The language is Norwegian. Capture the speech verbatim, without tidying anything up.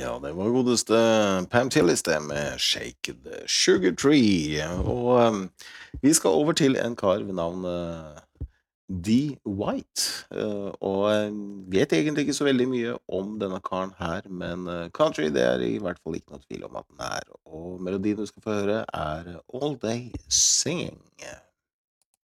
Ja, det var godeste Pam Tillis det med Shake the Sugar Tree. Og um, vi skal over til en kar ved navn uh, D. White. Uh, og um, vet egentlig ikke så veldig mye om denne karen her, men uh, country det er i hvert fall ikke noe tvil om at den er. Og melodien du skal få høre er All Day Singing.